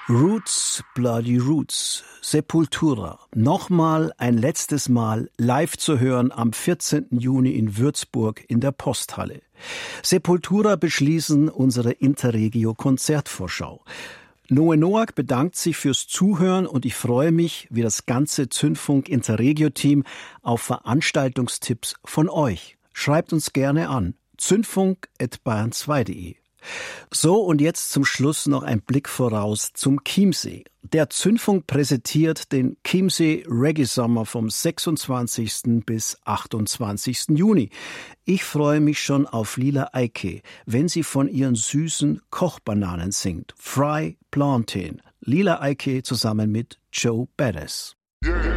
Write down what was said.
Roots, Bloody Roots, Sepultura. Nochmal ein letztes Mal live zu hören am 14. Juni in Würzburg in der Posthalle. Sepultura beschließen unsere Interregio-Konzertvorschau. Noe Noack bedankt sich fürs Zuhören und ich freue mich, wie das ganze Zündfunk Interregio-Team, auf Veranstaltungstipps von euch. Schreibt uns gerne an zündfunk@bayern2.de. So, und jetzt zum Schluss noch ein Blick voraus zum Chiemsee. Der Zündfunk präsentiert den Chiemsee Reggae Sommer vom 26. bis 28. Juni. Ich freue mich schon auf Lila Eike, wenn sie von ihren süßen Kochbananen singt. Fry Plantain. Lila Eike zusammen mit Joe Badass.